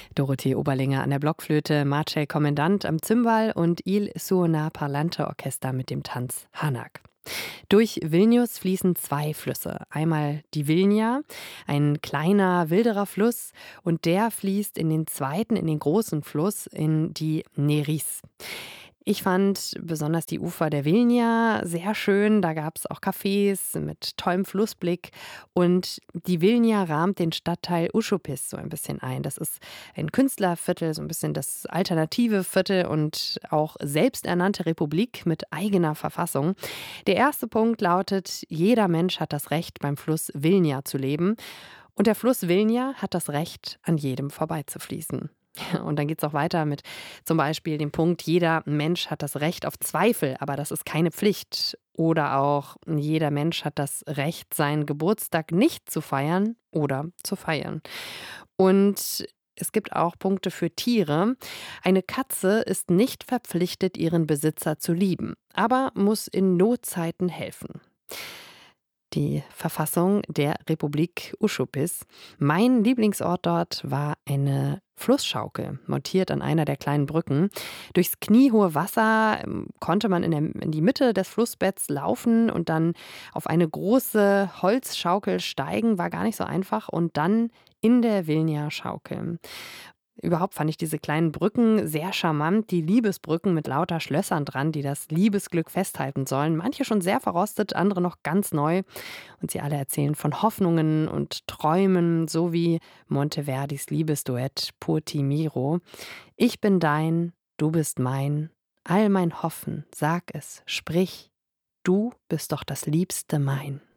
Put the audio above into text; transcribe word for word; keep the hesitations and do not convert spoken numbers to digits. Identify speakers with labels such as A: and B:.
A: Dorothee Oberlinger an der Blockflöte, Maciej Kommendant am Zimbal und Il Suona Parlante Orchester mit dem Tanz Hanak. Durch Vilnius fließen zwei Flüsse. Einmal die Vilnia, ein kleiner, wilderer Fluss, und der fließt in den zweiten, in den großen Fluss, in die Neris. Ich fand besonders die Ufer der Vilnia sehr schön. Da gab es auch Cafés mit tollem Flussblick. Und die Vilnia rahmt den Stadtteil Ušupis so ein bisschen ein. Das ist ein Künstlerviertel, so ein bisschen das alternative Viertel und auch selbsternannte Republik mit eigener Verfassung. Der erste Punkt lautet: Jeder Mensch hat das Recht, beim Fluss Vilnia zu leben. Und der Fluss Vilnia hat das Recht, an jedem vorbeizufließen. Und dann geht es auch weiter mit zum Beispiel dem Punkt: Jeder Mensch hat das Recht auf Zweifel, aber das ist keine Pflicht. Oder auch: Jeder Mensch hat das Recht, seinen Geburtstag nicht zu feiern oder zu feiern. Und es gibt auch Punkte für Tiere. Eine Katze ist nicht verpflichtet, ihren Besitzer zu lieben, aber muss in Notzeiten helfen. Die Verfassung der Republik Ušupis. Mein Lieblingsort dort war eine Flussschaukel, montiert an einer der kleinen Brücken. Durchs kniehohe Wasser ähm, konnte man in, der, in die Mitte des Flussbetts laufen und dann auf eine große Holzschaukel steigen. War gar nicht so einfach. Und dann in der Vilnia schaukeln. Überhaupt fand ich diese kleinen Brücken sehr charmant. Die Liebesbrücken mit lauter Schlössern dran, die das Liebesglück festhalten sollen. Manche schon sehr verrostet, andere noch ganz neu. Und sie alle erzählen von Hoffnungen und Träumen, so wie Monteverdis Liebesduett Pur ti miro. Ich bin dein, du bist mein, all mein Hoffen, sag es, sprich, du bist doch das Liebste mein.